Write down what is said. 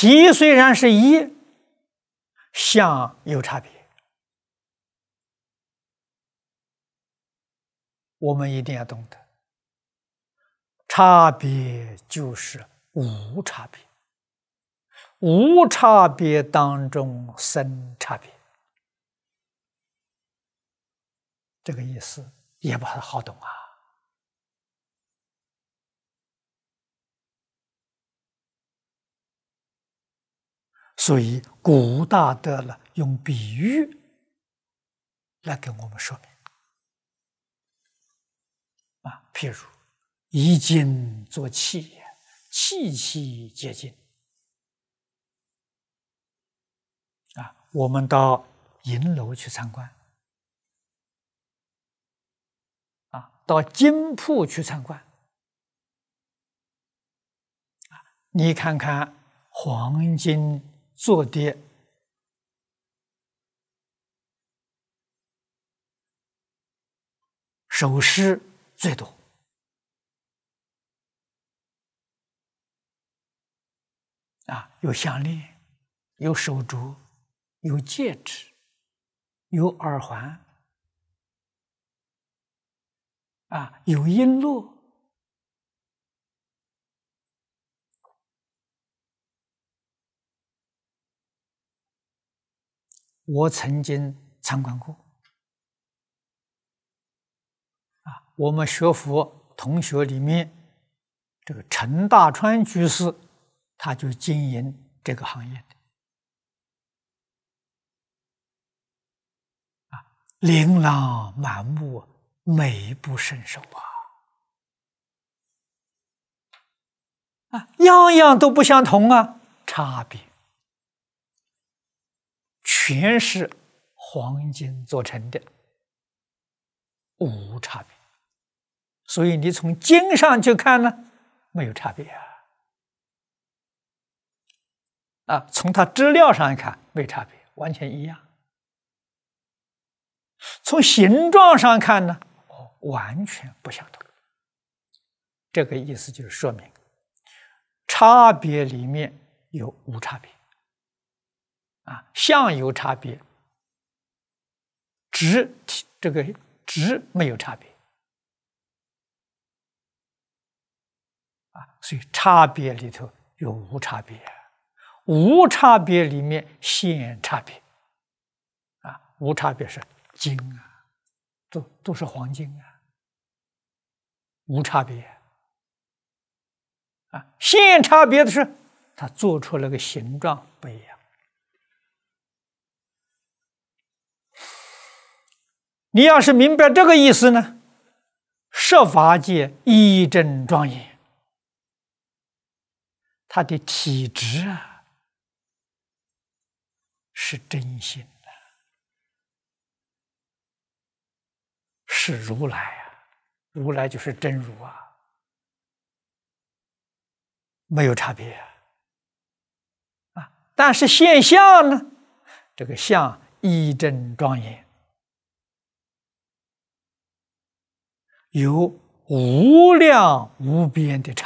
体虽然是一，相有差别。我们一定要懂得，差别就是无差别，无差别当中生差别，这个意思也不好懂啊。所以古大德呢，用比喻来给我们说明啊，譬如以金作器，器器皆金啊。我们到银楼去参观啊，到金铺去参观啊，你看看黄金做的首饰最多啊，有项链，有手镯，有戒指，有耳环啊，有璎珞。我曾经参观过啊，我们学佛同学里面，这个陈大川居士，他就经营这个行业的啊，琳琅满目，美不胜收啊，样样都不相同啊，差别全是黄金做成的，无差别。所以你从经上去看呢，没有差别啊，从它质料上看没差别，完全一样。从形状上看呢，完全不相同。这个意思就是说明，差别里面有无差别啊，相有差别，这个质没有差别啊，所以差别里头有无差别，无差别里面现差别啊，无差别是金啊，都是黄金啊，无差别啊，现差别的是它做出了个形状不一样。你要是明白这个意思呢，设法界一真庄严，它的体质啊是真心的，是如来啊，如来就是真如啊，没有差别啊。但是现象呢，这个相一真庄严，有无量无边的差别。